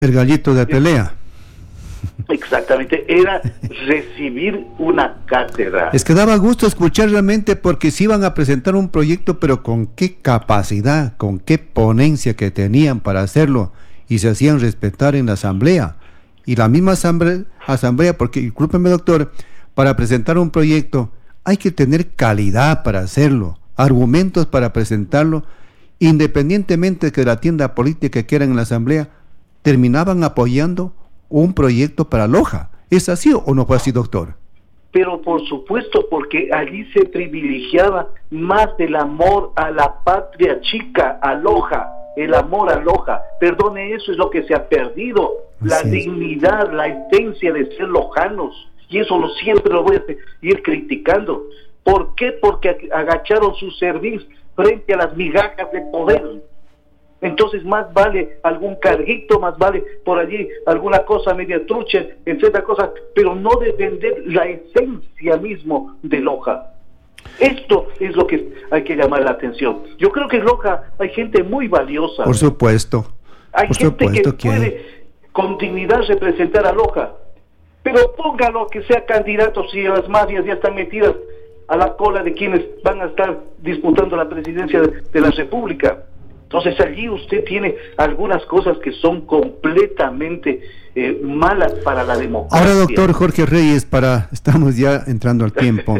El gallito de pelea. Exactamente, era recibir una cátedra. Es que daba gusto escuchar realmente, porque se iban a presentar un proyecto, pero con qué capacidad, con qué ponencia que tenían para hacerlo, y se hacían respetar en la asamblea. Y la misma asamblea, porque, discúlpeme doctor, para presentar un proyecto hay que tener calidad para hacerlo, argumentos para presentarlo, independientemente de que la tienda política que era en la asamblea, terminaban apoyando un proyecto para Loja. ¿Es así o no fue así, doctor? Pero por supuesto, porque allí se privilegiaba más el amor a la patria chica, a Loja, el amor a Loja. Perdone, eso es lo que se ha perdido, la dignidad, la esencia de ser lojanos, y eso siempre lo voy a ir criticando. ¿Por qué? Porque agacharon su cerviz frente a las migajas de poder. Entonces más vale algún carguito, más vale por allí alguna cosa media trucha, etcétera, cosas, pero no defender la esencia mismo de Loja. Esto es lo que hay que llamar la atención. Yo creo que en Loja hay gente muy valiosa. Por supuesto. Hay gente que puede con dignidad representar a Loja. Pero póngalo que sea candidato si las mafias ya están metidas a la cola de quienes van a estar disputando la presidencia de la República. Entonces allí usted tiene algunas cosas que son completamente malas para la democracia. Ahora, doctor Jorge Reyes, estamos ya entrando al tiempo.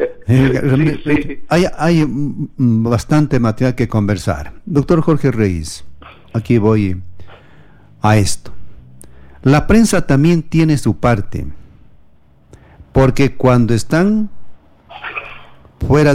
Sí. Hay bastante material que conversar. Doctor Jorge Reyes, aquí voy a esto. La prensa también tiene su parte, porque cuando están fuera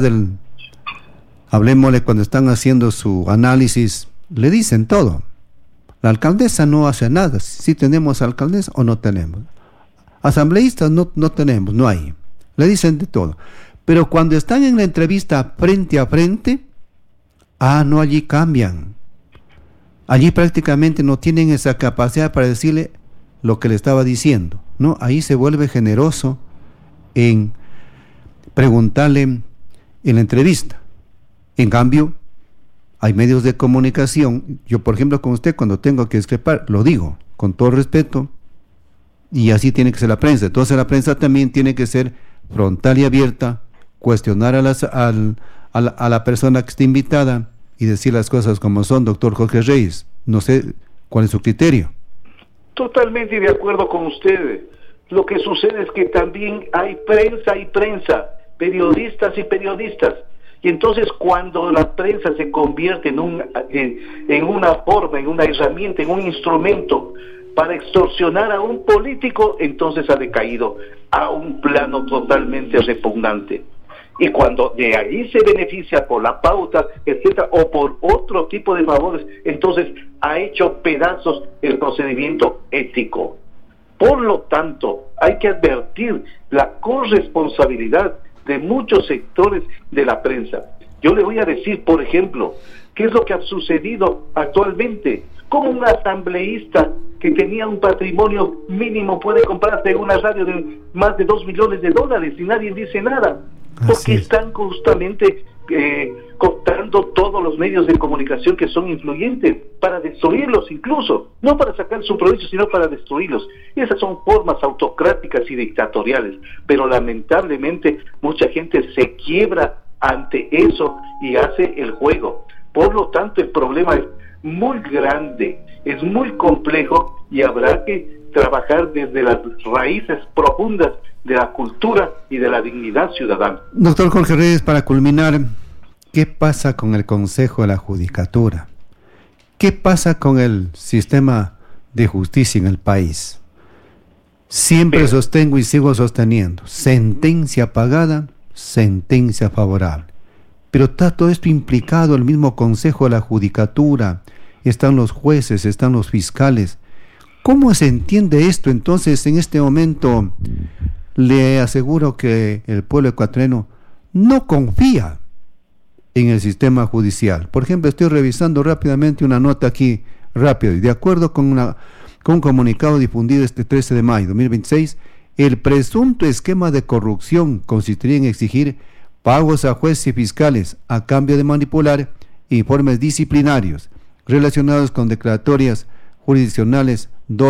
hablemosle, cuando están haciendo su análisis, le dicen todo. La alcaldesa no hace nada. Si tenemos alcaldesa o no tenemos. Asambleístas no tenemos, no hay. Le dicen de todo. Pero cuando están en la entrevista frente a frente, no, allí cambian. Allí prácticamente no tienen esa capacidad para decirle lo que le estaba diciendo, ¿no? Ahí se vuelve generoso en preguntarle en la entrevista. En cambio, hay medios de comunicación, yo por ejemplo con usted cuando tengo que discrepar, lo digo con todo respeto, y así tiene que ser la prensa. Entonces la prensa también tiene que ser frontal y abierta, cuestionar a la persona que está invitada y decir las cosas como son. Doctor Jorge Reyes, no sé cuál es su criterio. Totalmente de acuerdo con usted. Lo que sucede es que también hay prensa, periodistas y periodistas. Y entonces cuando la prensa se convierte en una forma, en una herramienta, en un instrumento para extorsionar a un político, entonces ha decaído a un plano totalmente repugnante. Y cuando de allí se beneficia por la pauta, etcétera, o por otro tipo de favores, entonces ha hecho pedazos el procedimiento ético. Por lo tanto, hay que advertir la corresponsabilidad de muchos sectores de la prensa. Yo le voy a decir, por ejemplo, qué es lo que ha sucedido actualmente. Como un asambleísta que tenía un patrimonio mínimo puede comprarse una radio de más de $2 millones y nadie dice nada, porque están justamente cooptando todos los medios de comunicación que son influyentes para destruirlos, incluso no para sacar su provecho, sino para destruirlos. Y esas son formas autocráticas y dictatoriales, pero lamentablemente mucha gente se quiebra ante eso y hace el juego. Por lo tanto, el problema es muy grande, es muy complejo y habrá que trabajar desde las raíces profundas de la cultura y de la dignidad ciudadana. Doctor Jorge Reyes, para culminar, ¿qué pasa con el Consejo de la Judicatura? ¿Qué pasa con el sistema de justicia en el país? Siempre sostengo y sigo sosteniendo, sentencia pagada, sentencia favorable. Pero está todo esto implicado el mismo Consejo de la Judicatura, están los jueces, están los fiscales. ¿Cómo se entiende esto entonces en este momento? Le aseguro que el pueblo ecuatoriano no confía en el sistema judicial. Por ejemplo, estoy revisando rápidamente una nota aquí, rápido, y de acuerdo con un comunicado difundido este 13 de mayo de 2026, el presunto esquema de corrupción consistiría en exigir pagos a jueces y fiscales a cambio de manipular informes disciplinarios relacionados con declaratorias jurisdiccionales